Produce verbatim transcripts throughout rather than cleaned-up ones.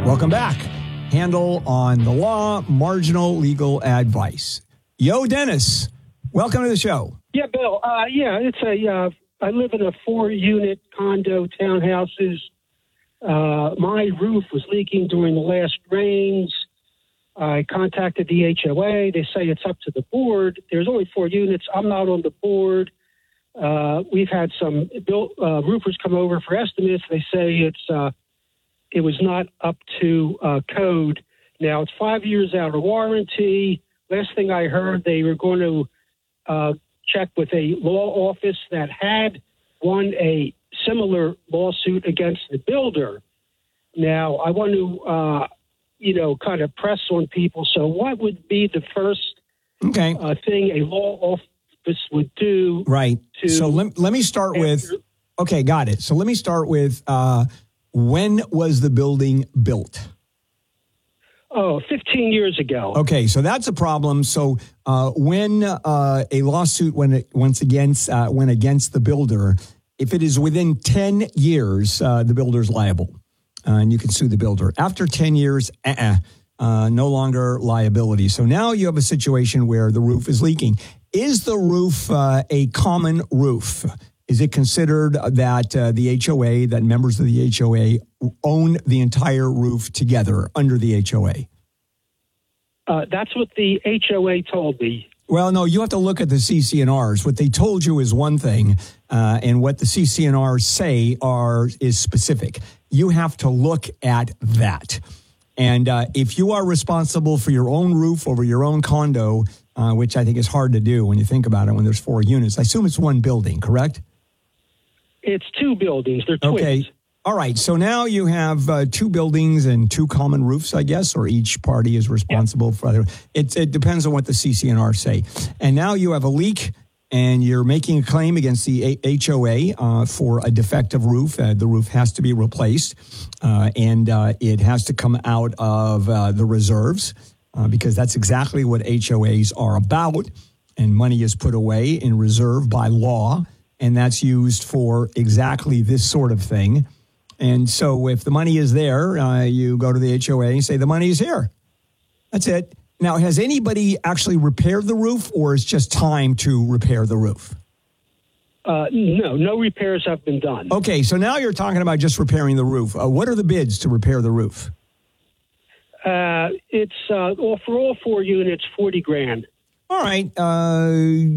Welcome back. Handle on the law, marginal legal advice. Yo, Dennis, welcome to the show. Yeah, Bill. Uh, yeah, it's a. Uh, I live in a four-unit condo, townhouses. Uh, my roof was leaking during the last rains. I contacted the H O A. They say it's up to the board. There's only four units. I'm not on the board. Uh, we've had some built, uh, roofers come over for estimates. They say it's uh, it was not up to uh, code. Now, it's five years out of warranty. Last thing I heard, they were going to uh, check with a law office that had won a similar lawsuit against the builder. Now, I want to, uh, you know, kind of press on people. So what would be the first okay. uh, thing a law office would do? Right. To so let, let me start answer- with, okay, got it. So let me start with, uh, when was the building built? Oh, fifteen years ago. Okay, so that's a problem. So uh, when uh, a lawsuit went once against uh, went against the builder, if it is within ten years, uh, the builder's liable, uh, and you can sue the builder. After ten years, uh-uh, uh, no longer liability. So now you have a situation where the roof is leaking. Is the roof uh, a common roof? Is it considered that uh, the H O A, that members of the H O A own the entire roof together under the H O A? Uh, that's what the H O A told me. Well, no, you have to look at the C C N Rs. What they told you is one thing, uh, and what the C C N Rs say are is specific. You have to look at that. And uh, if you are responsible for your own roof over your own condo, uh, which I think is hard to do when you think about it, when there's four units, I assume it's one building, correct? It's two buildings. They're twins. Okay. All right. So now you have uh, two buildings and two common roofs, I guess, or each party is responsible yeah. for other. It, it depends on what the C C N R say. And now you have a leak and you're making a claim against the a- H O A uh, for a defective roof. Uh, the roof has to be replaced uh, and uh, it has to come out of uh, the reserves uh, because that's exactly what H O As are about. And money is put away in reserve by law. And that's used for exactly this sort of thing. And so if the money is there, uh, you go to the H O A and say, the money is here. That's it. Now, has anybody actually repaired the roof, or is just time to repair the roof? Uh, no, no repairs have been done. Okay, so now you're talking about just repairing the roof. Uh, what are the bids to repair the roof? Uh, it's uh, all, for all four units, forty grand. All right. Uh,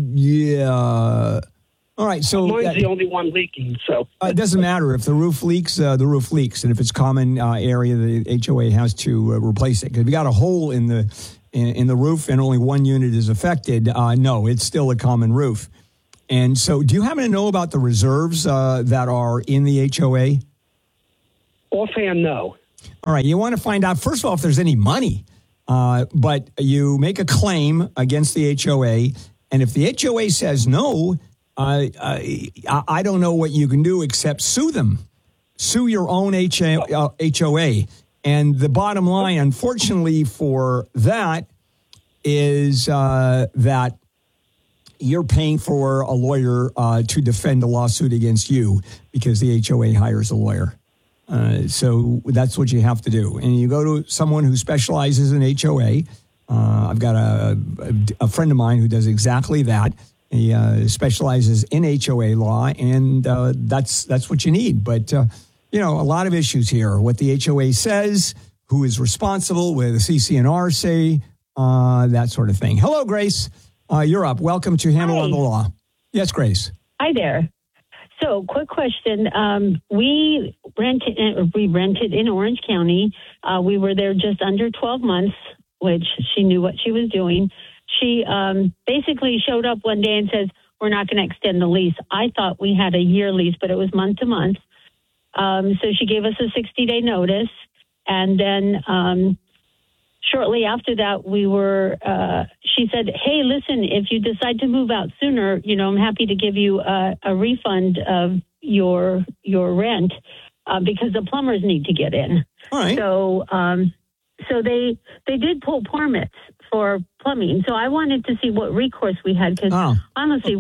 yeah. All right, so mine's uh, the only one leaking, so uh, it doesn't matter if the roof leaks. Uh, the roof leaks, and if it's common uh, area, the H O A has to uh, replace it. Because if you got a hole in the in, in the roof and only one unit is affected, uh, no, it's still a common roof. And so, do you happen to know about the reserves uh, that are in the H O A? Offhand, no. All right, you want to find out first of all if there's any money, uh, but you make a claim against the H O A, and if the H O A says no. Uh, I, I don't know what you can do except sue them. Sue your own H O A. And the bottom line, unfortunately for that, is uh, that you're paying for a lawyer uh, to defend a lawsuit against you because the H O A hires a lawyer. Uh, so that's what you have to do. And you go to someone who specializes in H O A. Uh, I've got a, a, a friend of mine who does exactly that. He uh, specializes in H O A law, and uh, that's that's what you need. But, uh, you know, a lot of issues here. What the H O A says, who is responsible, what the C C N R say, uh, that sort of thing. Hello, Grace. Uh, you're up. Welcome to Handle Hi. on the Law. Yes, Grace. Hi there. So, quick question. Um, we rented we rented in Orange County. Uh, we were there just under twelve months, which she knew what she was doing. She um, basically showed up one day and says, we're not going to extend the lease. I thought we had a year lease, but it was month to month. Um, so she gave us a sixty-day notice. And then um, shortly after that, we were, uh, she said, hey, listen, if you decide to move out sooner, you know, I'm happy to give you a, a refund of your your rent uh, because the plumbers need to get in. All right. So, um, so they they did pull permits for plumbing. So I wanted to see what recourse we had because oh. honestly, we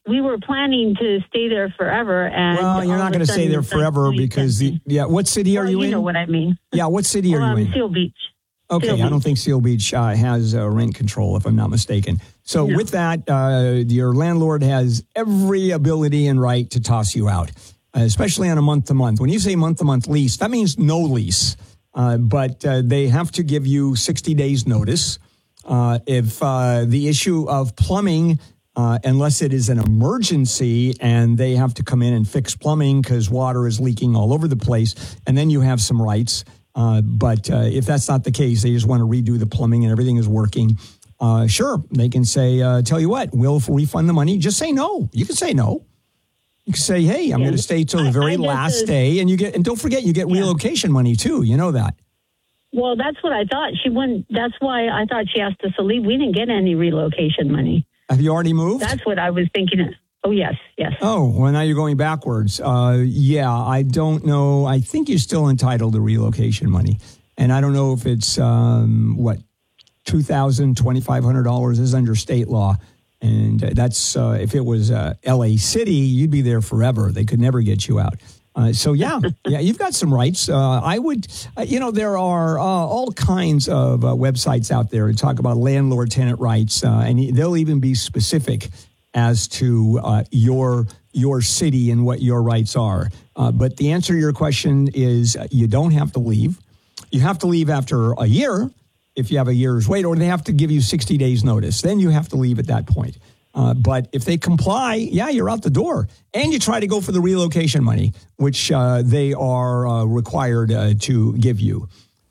we were planning to stay there forever. And well, you're not going to stay there forever because, the, yeah, what city well, are you, you in? You know what I mean. Yeah, what city are well, you um, in? Seal Beach. Okay, Seal I don't Beach. think Seal Beach uh, has uh, rent control, if I'm not mistaken. So no. with that, uh, your landlord has every ability and right to toss you out, uh, especially on a month-to-month. When you say month-to-month lease, that means no lease. Uh, but uh, they have to give you sixty days notice. Uh, if uh, the issue of plumbing, uh, unless it is an emergency and they have to come in and fix plumbing because water is leaking all over the place, and then you have some rights. Uh, but uh, if that's not the case, they just want to redo the plumbing and everything is working. Uh, sure, they can say, uh, tell you what, we'll refund the money. Just say no. You can say no. You can say, hey, I'm yeah. going to stay till the very I, I last a, day. And you get, and don't forget, you get yeah. relocation money too. You know that. Well, that's what I thought. She wouldn't. That's why I thought she asked us to leave. We didn't get any relocation money. Have you already moved? That's what I was thinking. Of. Oh, yes, yes. Oh, well, now you're going backwards. Uh, yeah, I don't know. I think you're still entitled to relocation money. And I don't know if it's, um, what, two thousand dollars, twenty-five hundred dollars is under state law. And that's, uh, if it was uh, L A City, you'd be there forever. They could never get you out. Uh, so, yeah, yeah, you've got some rights. Uh, I would, uh, you know, there are uh, all kinds of uh, websites out there that talk about landlord-tenant rights, uh, and they'll even be specific as to uh, your your city and what your rights are. Uh, but the answer to your question is uh, you don't have to leave. You have to leave after a year if you have a year's wait, or they have to give you sixty days notice. Then you have to leave at that point. Uh, but if they comply, yeah, you're out the door. And you try to go for the relocation money, which uh, they are uh, required uh, to give you.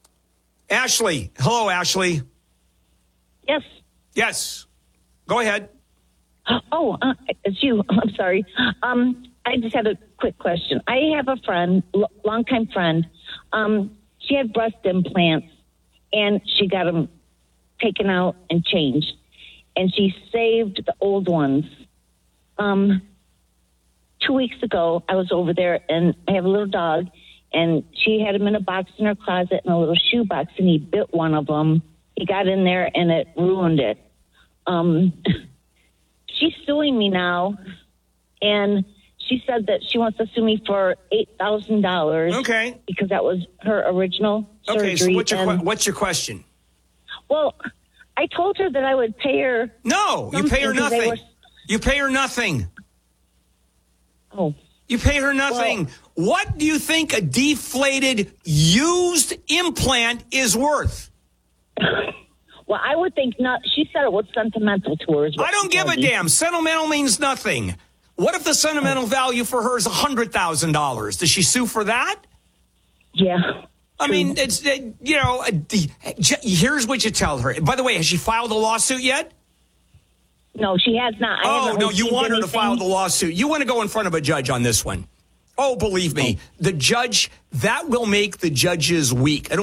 Ashley. Hello, Ashley. Yes. Yes. Go ahead. Oh, uh, it's you. I'm sorry. Um, I just had a quick question. I have a friend, l- longtime friend. Um, she had breast implants, and she got them taken out and changed. And she saved the old ones. Um, two weeks ago, I was over there, and I have a little dog, and she had him in a box in her closet in a little shoe box, and he bit one of them. He got in there, and it ruined it. Um, she's suing me now, and she said that she wants to sue me for eight thousand dollars. Okay. Because that was her original surgery. Okay, so what's your, and, what's your question? Well, I told her that I would pay her. No, you pay her nothing. Were... You pay her nothing. Oh. You pay her nothing. Well, what do you think a deflated, used implant is worth? Well, I would think not. She said it was sentimental to her. I don't give a me. damn. Sentimental means nothing. What if the sentimental value for her is one hundred thousand dollars? Does she sue for that? Yeah. I mean, it's, it, you know, here's what you tell her. By the way, has she filed a lawsuit yet? No, she has not. I oh, no, you want her to file the lawsuit. You want to go in front of a judge on this one. Oh, believe me, the judge, that will make the judges weak. It'll